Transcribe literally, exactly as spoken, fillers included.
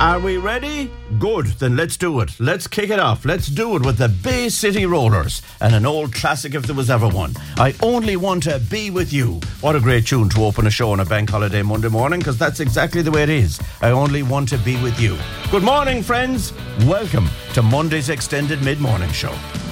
Are we ready? Good, then let's do it. Let's kick it off. Let's do it with the Bay City Rollers and an old classic if there was ever one. I Only Want to Be With You. What a great tune to open a show on a bank holiday Monday morning, because that's exactly the way it is. I only want to be with you. Good morning, friends. Welcome to Monday's extended mid-morning show.